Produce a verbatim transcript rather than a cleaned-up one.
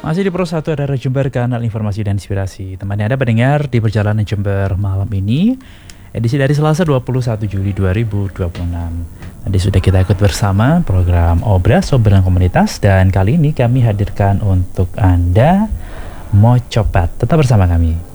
Masih di Pro satu Adalah Jember, kanal informasi dan inspirasi. Temannya Anda pendengar di perjalanan Jember malam ini, edisi dari Selasa dua puluh satu Juli dua ribu dua puluh enam. Tadi sudah kita ikut bersama program Obras Obrolan Komunitas, dan kali ini kami hadirkan untuk Anda Mocopat. Tetap bersama kami.